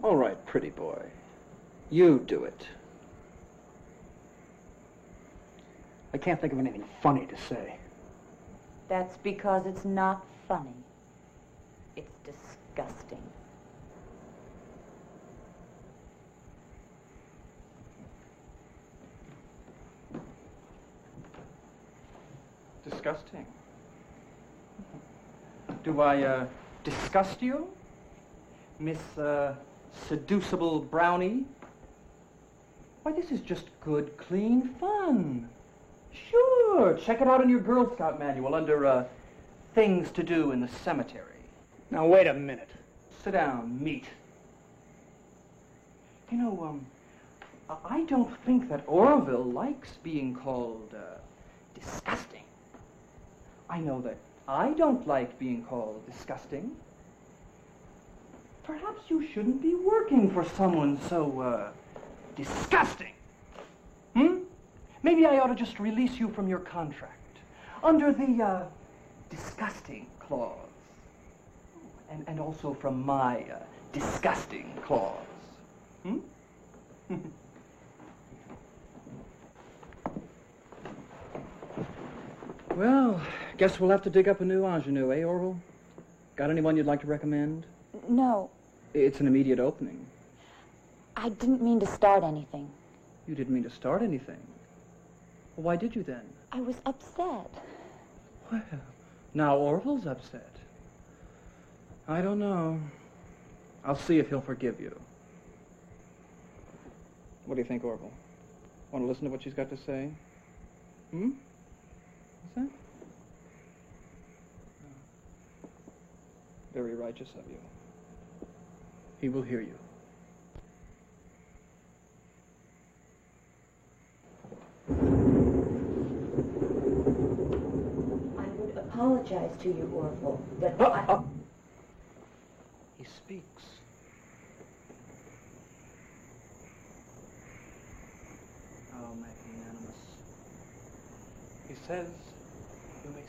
All right, pretty boy. You do it. I can't think of anything funny to say. That's because it's not funny. It's disgusting. Disgusting. Do I, disgust you? Miss, seducible brownie? Why, this is just good, clean fun. Sure, check it out in your Girl Scout manual under, things to do in the cemetery. Now, wait a minute. Sit down, meat. You know, I don't think that Orville likes being called, disgusting. I know that I don't like being called disgusting. Perhaps you shouldn't be working for someone so, disgusting. Maybe I ought to just release you from your contract under the, disgusting clause. And also from my, disgusting clause. Well, guess we'll have to dig up a new ingenue, eh, Orville? Got anyone you'd like to recommend? No, It's an immediate opening. I didn't mean to start anything. You didn't mean to start anything. Well, why did you then? I was upset. Well, now Orville's upset. I don't know. I'll see if he'll forgive you. What do you think, Orville? Want to listen to what she's got to say? What's that? Very righteous of you. He will hear you. I would apologize to you, Orville, but He speaks. How magnanimous. He says,